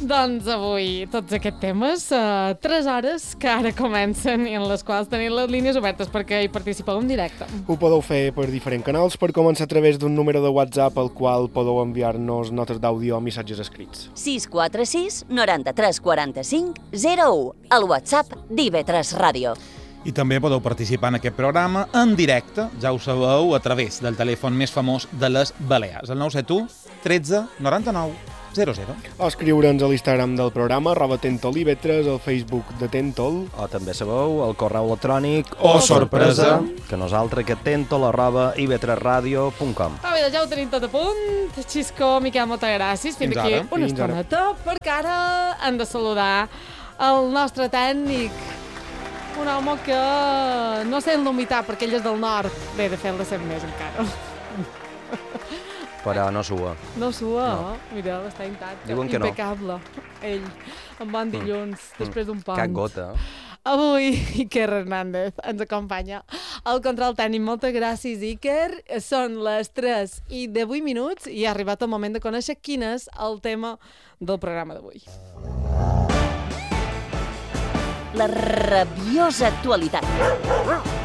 Doncs avui tots aquests temes, 3 hores que ara comencen i en les quals tenim les línies obertes perquè hi participeu en directe. Ho podeu fer per diferents canals, per començar a través d'un número de WhatsApp al qual podeu enviar-nos notes d'àudio o missatges escrits. 646 93 45 01, el WhatsApp d'IV3 Ràdio. I també podeu participar en aquest programa en directe, ja ho sabeu, a través del telèfon més famós de les Balears, el 971 13 99 00. O escriure'ns a l'Instagram del programa, @tentoliv3, al Facebook de Tentol. O també sabeu el correu electrònic Oh, sorpresa, que nosaltres que tentol@ib3radio.com. Bé, ja ho tenim tot a punt. Xisco, Miquel, moltes gràcies. Fins aquí ara. una Fins ara. estoneta, perquè ara hem de saludar el nostre tècnic, un home que no sent l'humitat perquè ell és del nord. Bé, de fet, la sent més encara. Però no sua. No sua, no. Mira, està intacte. Diuen que no. Impecable. Ell, en bon dilluns, després d'un pont. Cap gota. Avui, Iker Hernández ens acompanya al control tècnic. Moltes gràcies, Iker. Són les 3:08 i ha arribat el moment de conèixer quin és el tema del programa d'avui. La rabiosa actualitat.